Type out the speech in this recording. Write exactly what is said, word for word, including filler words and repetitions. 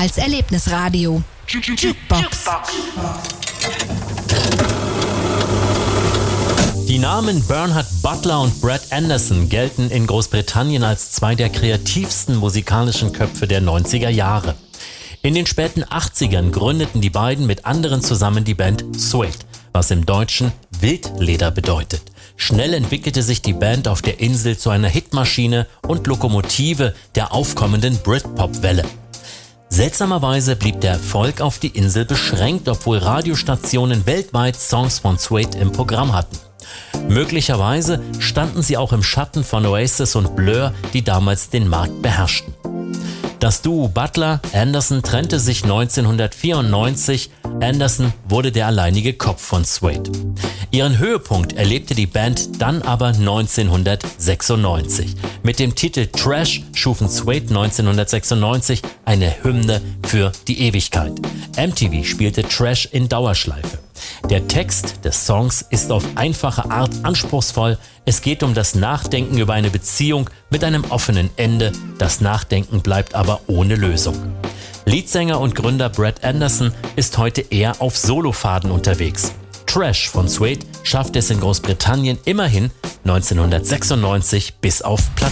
als Erlebnisradio. Jukebox. Die Namen Bernard Butler und Brett Anderson gelten in Großbritannien als zwei der kreativsten musikalischen Köpfe der neunziger Jahre. In den späten achtzigern gründeten die beiden mit anderen zusammen die Band Suede, was im Deutschen Wildleder bedeutet. Schnell entwickelte sich die Band auf der Insel zu einer Hitmaschine und Lokomotive der aufkommenden Britpop-Welle. Seltsamerweise blieb der Erfolg auf die Insel beschränkt, obwohl Radiostationen weltweit Songs von Suede im Programm hatten. Möglicherweise standen sie auch im Schatten von Oasis und Blur, die damals den Markt beherrschten. Das Duo Butler-Anderson trennte sich neunzehnhundertvierundneunzig. Anderson wurde der alleinige Kopf von Suede. Ihren Höhepunkt erlebte die Band dann aber neunzehnhundertsechsundneunzig. Mit dem Titel Trash schufen Suede neunzehnhundertsechsundneunzig eine Hymne für die Ewigkeit. M T V spielte Trash in Dauerschleife. Der Text des Songs ist auf einfache Art anspruchsvoll. Es geht um das Nachdenken über eine Beziehung mit einem offenen Ende. Das Nachdenken bleibt aber ohne Lösung. Leadsänger und Gründer Brett Anderson ist heute eher auf Solofaden unterwegs. Trash von Suede schafft es in Großbritannien immerhin neunzehnhundertsechsundneunzig bis auf Platz